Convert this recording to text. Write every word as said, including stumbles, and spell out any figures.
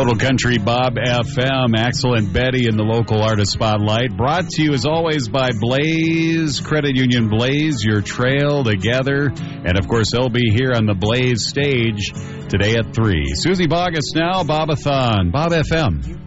Total Country Bob F M. Axel and Betty in the local artist spotlight. Brought to you as always by Blaze Credit Union. Blaze your trail together. And of course, they'll be here on the Blaze stage today at three. Susie Bogus now, Bobathon, Bob F M.